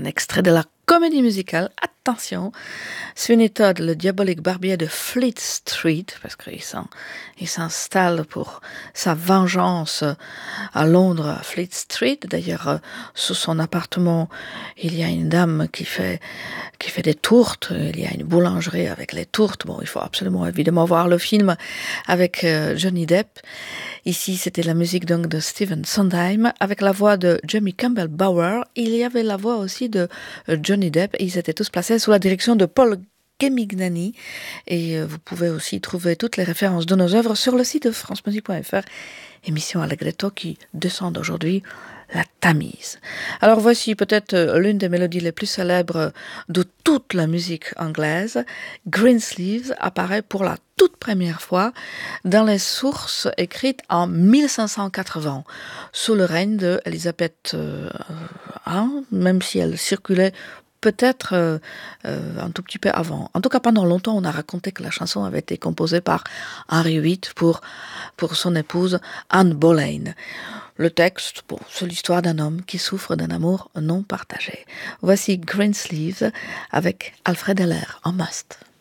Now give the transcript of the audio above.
un extrait de la comédie musicale. Attention, Sweeney Todd, le diabolique barbier de Fleet Street, parce qu'il s'installe pour sa vengeance à Londres, à Fleet Street. D'ailleurs, sous son appartement, il y a une dame qui fait des tourtes. Il y a une boulangerie avec les tourtes. Bon, il faut absolument, évidemment, voir le film avec Johnny Depp. Ici, c'était la musique donc de Stephen Sondheim avec la voix de Jamie Campbell Bower. Il y avait la voix aussi de Johnny Depp. Ils étaient tous placés sous la direction de Paul Gemignani. Et vous pouvez aussi trouver toutes les références de nos œuvres sur le site de francemusique.fr. Émission Allegretto qui descend aujourd'hui la Tamise. Alors voici peut-être l'une des mélodies les plus célèbres de toute la musique anglaise. Greensleeves apparaît pour la toute première fois dans les sources écrites en 1580, sous le règne d'Élisabeth I, même si elle circulait peut-être un tout petit peu avant. En tout cas, pendant longtemps, on a raconté que la chanson avait été composée par Henry VIII pour son épouse Anne Boleyn. Le texte, c'est l'histoire d'un homme qui souffre d'un amour non partagé. Voici Greensleeves avec Alfred Heller en must.